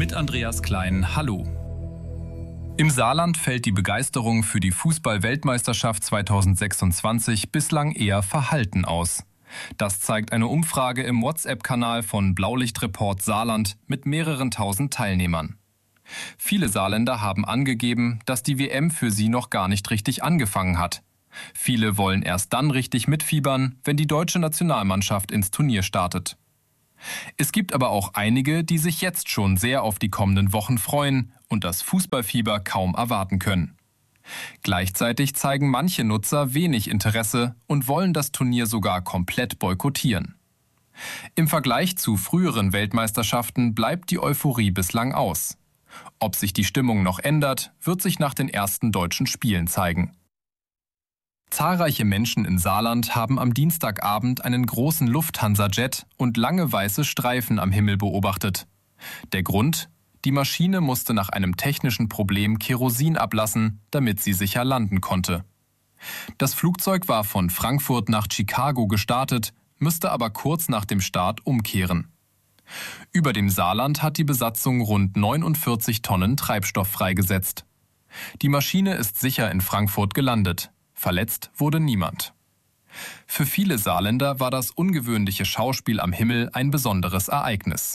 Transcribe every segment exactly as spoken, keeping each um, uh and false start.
Mit Andreas Klein, hallo. Im Saarland fällt die Begeisterung für die Fußball-Weltmeisterschaft zweitausendsechsundzwanzig bislang eher verhalten aus. Das zeigt eine Umfrage im WhatsApp-Kanal von Blaulichtreport Saarland mit mehreren tausend Teilnehmern. Viele Saarländer haben angegeben, dass die W M für sie noch gar nicht richtig angefangen hat. Viele wollen erst dann richtig mitfiebern, wenn die deutsche Nationalmannschaft ins Turnier startet. Es gibt aber auch einige, die sich jetzt schon sehr auf die kommenden Wochen freuen und das Fußballfieber kaum erwarten können. Gleichzeitig zeigen manche Nutzer wenig Interesse und wollen das Turnier sogar komplett boykottieren. Im Vergleich zu früheren Weltmeisterschaften bleibt die Euphorie bislang aus. Ob sich die Stimmung noch ändert, wird sich nach den ersten deutschen Spielen zeigen. Zahlreiche Menschen in Saarland haben am Dienstagabend einen großen Lufthansa-Jet und lange weiße Streifen am Himmel beobachtet. Der Grund? Die Maschine musste nach einem technischen Problem Kerosin ablassen, damit sie sicher landen konnte. Das Flugzeug war von Frankfurt nach Chicago gestartet, müsste aber kurz nach dem Start umkehren. Über dem Saarland hat die Besatzung rund neunundvierzig Tonnen Treibstoff freigesetzt. Die Maschine ist sicher in Frankfurt gelandet. Verletzt wurde niemand. Für viele Saarländer war das ungewöhnliche Schauspiel am Himmel ein besonderes Ereignis.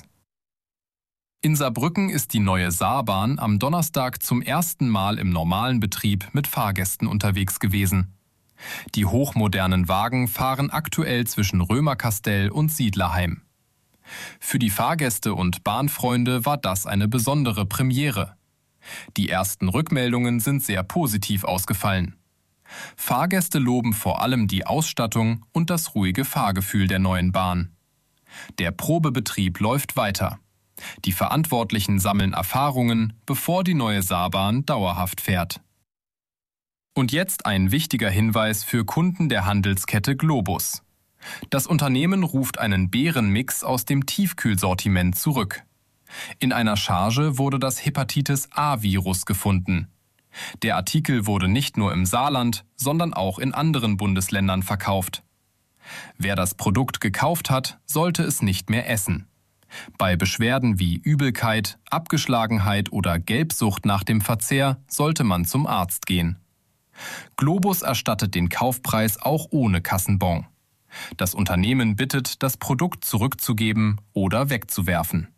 In Saarbrücken ist die neue Saarbahn am Donnerstag zum ersten Mal im normalen Betrieb mit Fahrgästen unterwegs gewesen. Die hochmodernen Wagen fahren aktuell zwischen Römerkastell und Siedlerheim. Für die Fahrgäste und Bahnfreunde war das eine besondere Premiere. Die ersten Rückmeldungen sind sehr positiv ausgefallen. Fahrgäste loben vor allem die Ausstattung und das ruhige Fahrgefühl der neuen Bahn. Der Probebetrieb läuft weiter. Die Verantwortlichen sammeln Erfahrungen, bevor die neue Saarbahn dauerhaft fährt. Und jetzt ein wichtiger Hinweis für Kunden der Handelskette Globus. Das Unternehmen ruft einen Beerenmix aus dem Tiefkühlsortiment zurück. In einer Charge wurde das Hepatitis-A-Virus gefunden. Der Artikel wurde nicht nur im Saarland, sondern auch in anderen Bundesländern verkauft. Wer das Produkt gekauft hat, sollte es nicht mehr essen. Bei Beschwerden wie Übelkeit, Abgeschlagenheit oder Gelbsucht nach dem Verzehr sollte man zum Arzt gehen. Globus erstattet den Kaufpreis auch ohne Kassenbon. Das Unternehmen bittet, das Produkt zurückzugeben oder wegzuwerfen.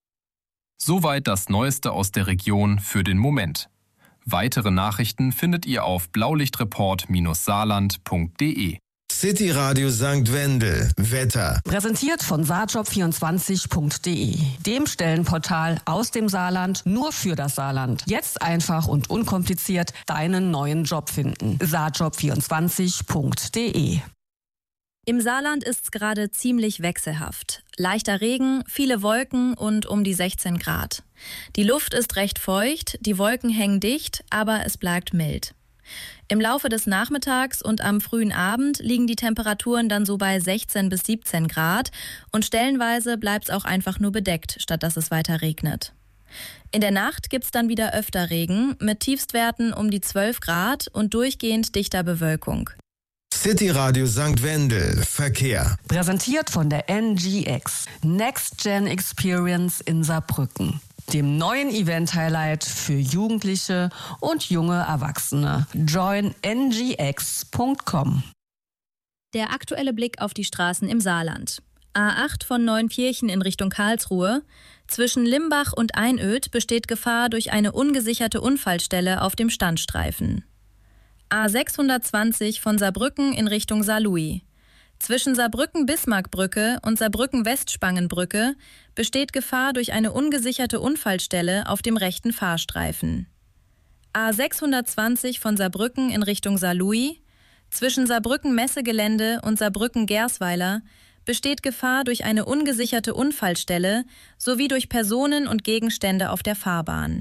Soweit das Neueste aus der Region für den Moment. Weitere Nachrichten findet ihr auf blaulichtreport saarland punkt de. City Radio Sankt Wendel. Wetter. Präsentiert von saarjob vierundzwanzig punkt de, dem Stellenportal aus dem Saarland nur für das Saarland. Jetzt einfach und unkompliziert deinen neuen Job finden. saarjob vierundzwanzig punkt de. Im Saarland ist's gerade ziemlich wechselhaft. Leichter Regen, viele Wolken und um die sechzehn Grad. Die Luft ist recht feucht, die Wolken hängen dicht, aber es bleibt mild. Im Laufe des Nachmittags und am frühen Abend liegen die Temperaturen dann so bei sechzehn bis siebzehn Grad und stellenweise bleibt's auch einfach nur bedeckt, statt dass es weiter regnet. In der Nacht gibt's dann wieder öfter Regen mit Tiefstwerten um die zwölf Grad und durchgehend dichter Bewölkung. City Radio Sankt Wendel. Verkehr. Präsentiert von der N G X, Next Gen Experience in Saarbrücken, dem neuen Event-Highlight für Jugendliche und junge Erwachsene. join n g x punkt com. Der aktuelle Blick auf die Straßen im Saarland. A acht von Neunkirchen in Richtung Karlsruhe. Zwischen Limbach und Einöd besteht Gefahr durch eine ungesicherte Unfallstelle auf dem Standstreifen. A sechshundertzwanzig von Saarbrücken in Richtung Saarlouis. Zwischen Saarbrücken-Bismarckbrücke und Saarbrücken-Westspangenbrücke besteht Gefahr durch eine ungesicherte Unfallstelle auf dem rechten Fahrstreifen. A sechshundertzwanzig von Saarbrücken in Richtung Saarlouis. Zwischen Saarbrücken-Messegelände und Saarbrücken-Gersweiler besteht Gefahr durch eine ungesicherte Unfallstelle sowie durch Personen und Gegenstände auf der Fahrbahn.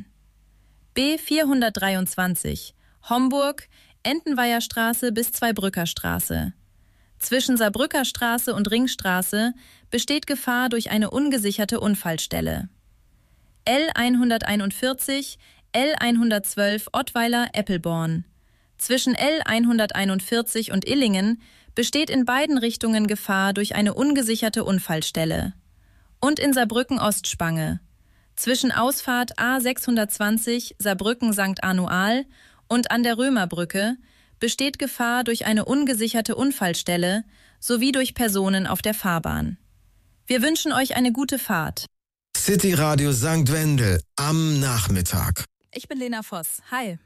B vierhundertdreiundzwanzig Homburg, Entenweiherstraße bis Zweibrücker Straße. Zwischen Saarbrücker Straße und Ringstraße besteht Gefahr durch eine ungesicherte Unfallstelle. L hunderteinundvierzig, L hundertzwölf Ottweiler-Eppelborn. Zwischen L hunderteinundvierzig und Illingen besteht in beiden Richtungen Gefahr durch eine ungesicherte Unfallstelle. Und in Saarbrücken-Ostspange. Zwischen Ausfahrt A sechshundertzwanzig Saarbrücken-Sankt Arnoal und an der Römerbrücke besteht Gefahr durch eine ungesicherte Unfallstelle sowie durch Personen auf der Fahrbahn. Wir wünschen euch eine gute Fahrt. City Radio Sankt Wendel am Nachmittag. Ich bin Lena Voss. Hi.